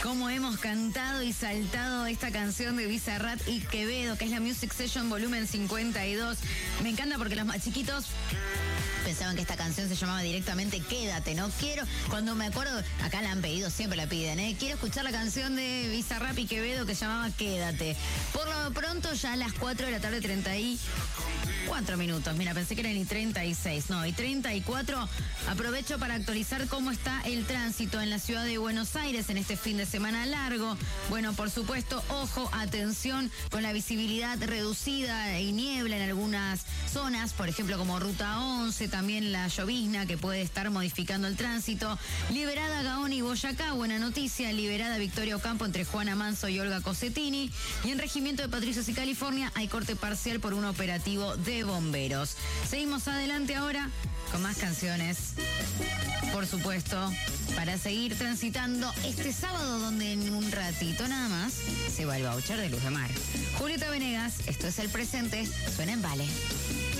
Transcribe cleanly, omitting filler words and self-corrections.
Cómo hemos cantado y saltado esta canción de Bizarrap y Quevedo, que es la Music Session volumen 52. Me encanta porque los más chiquitos pensaban que esta canción se llamaba directamente Quédate, ¿no? Cuando me acuerdo, acá la han pedido, siempre la piden, ¿eh? Quiero escuchar la canción de Bizarrap y Quevedo que se llamaba Quédate. Por lo pronto, ya a las 4 de la tarde, 34 minutos. Mira, pensé que eran y 36, no, y 34. Aprovecho para actualizar cómo está el tránsito en la ciudad de Buenos Aires en este fin de semana largo. Bueno, por supuesto, ojo, atención con la visibilidad reducida y niebla en algunas zonas, por ejemplo, como Ruta 11, también la llovizna que puede estar modificando el tránsito. Liberada Gaón y Boyacá, buena noticia. Liberada Victoria Ocampo entre Juana Manso y Olga Cosetini. Y en Regimiento de Patricios y California hay corte parcial por un operativo de bomberos. Seguimos adelante ahora con más canciones, por supuesto, para seguir transitando este sábado donde en un ratito nada más se va el voucher de Luz de Mar. Julieta Venegas, esto es El Presente, suena en Vale.